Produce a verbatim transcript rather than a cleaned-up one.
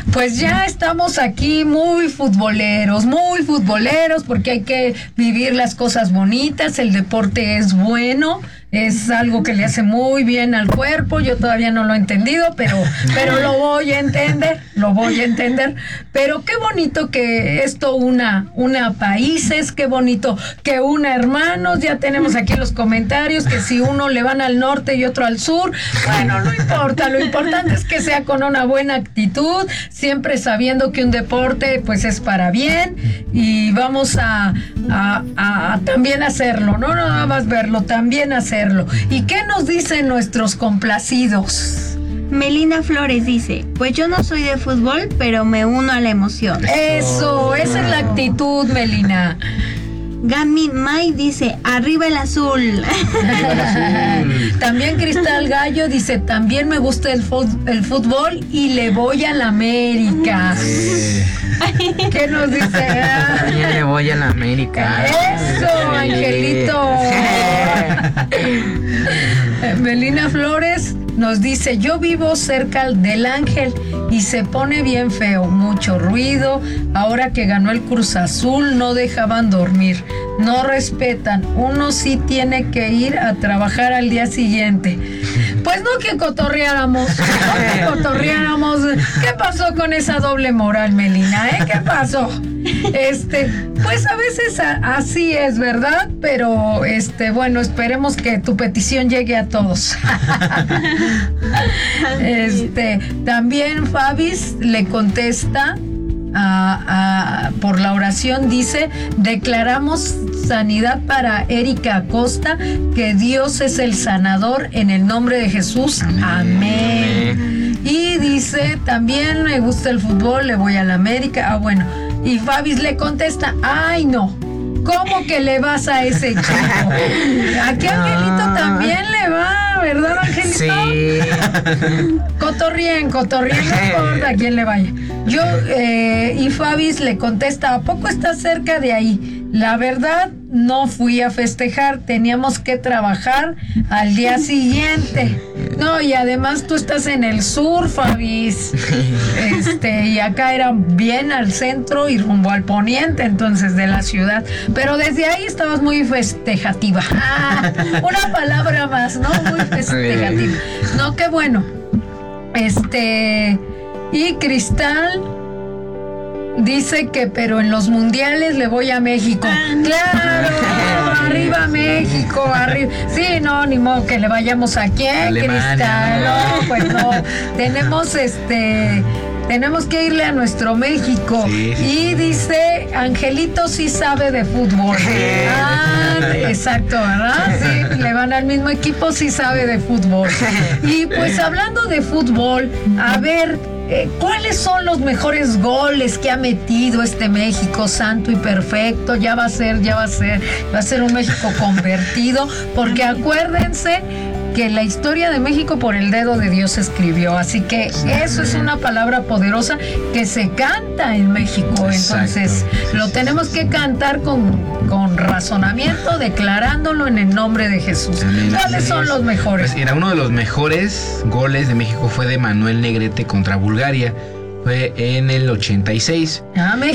Pues ya estamos aquí muy futboleros, muy futboleros, porque hay que vivir las cosas bonitas, el deporte es bueno. Es algo que le hace muy bien al cuerpo. Yo todavía no lo he entendido, pero, pero lo voy a entender, lo voy a entender. Pero qué bonito que esto una, una países, qué bonito que una hermanos. Ya tenemos aquí los comentarios que si uno le van al norte y otro al sur, bueno, no importa. Lo importante es que sea con una buena actitud, siempre sabiendo que un deporte pues es para bien y vamos a, a, a, a también hacerlo, no nada más verlo, también hacerlo. ¿Y qué nos dicen nuestros complacidos? Melina Flores dice, pues yo no soy de fútbol, pero me uno a la emoción. Eso, esa es la actitud, Melina. Gami May dice, arriba el azul. Arriba el azul. También Cristal Gallo dice, también me gusta el, fut- el fútbol y le voy a la América. Eh. ¿Qué nos dice? También le voy a la América. Eso, Angelito. Melina Flores nos dice, yo vivo cerca del Ángel y se pone bien feo, mucho ruido, ahora que ganó el Cruz Azul no dejaban dormir, no respetan, uno sí tiene que ir a trabajar al día siguiente. Pues no que cotorreáramos, no que cotorreáramos. ¿Qué pasó con esa doble moral, Melina? ¿Eh? ¿Qué pasó? Este, pues a veces a, así es, ¿verdad? Pero, este, bueno, esperemos que tu petición llegue a todos. Este, también Fabis le contesta a, a, por la oración, dice, declaramos sanidad para Erika Acosta, que Dios es el sanador en el nombre de Jesús. Amén. Amén. Y dice, también me gusta el fútbol, le voy a la América. Ah, bueno. Y Fabis le contesta, ay no, ¿cómo que le vas a ese equipo? Aquí Angelito también le va, ¿verdad, Angelito? Sí. Cotorrien, cotorrien, no importa a quién le vaya. Yo, eh, y Fabis le contesta, ¿a poco está cerca de ahí? La verdad, no fui a festejar, teníamos que trabajar al día siguiente. No, y además tú estás en el sur, Fabis. Este, y acá era bien al centro y rumbo al poniente, entonces, de la ciudad. Pero desde ahí estabas muy festejativa. Ah, una palabra más, ¿no? Muy festejativa. No, qué bueno. Este, y Cristal dice que, pero en los mundiales le voy a México. ¡Claro! ¡Arriba México! ¡Arriba! Sí, no, ni modo que le vayamos aquí, ¿eh, Cristal? No, pues no. Tenemos este... Tenemos que irle a nuestro México. Sí, sí, y dice, Angelito sí sabe de fútbol. Ah, exacto, ¿verdad? Sí, le van al mismo equipo, sí sabe de fútbol. Y pues hablando de fútbol, a ver, eh, ¿cuáles son los mejores goles que ha metido este México santo y perfecto? Ya va a ser, ya va a ser, va a ser un México convertido, porque acuérdense que la historia de México por el dedo de Dios se escribió, así que eso es una palabra poderosa que se canta en México. Entonces Exacto. lo tenemos que cantar con, con razonamiento, declarándolo en el nombre de Jesús. Amén. ¿Cuáles son los mejores? Pues era uno de los mejores goles de México, fue de Manuel Negrete contra Bulgaria, fue en el ochenta y seis. Ah,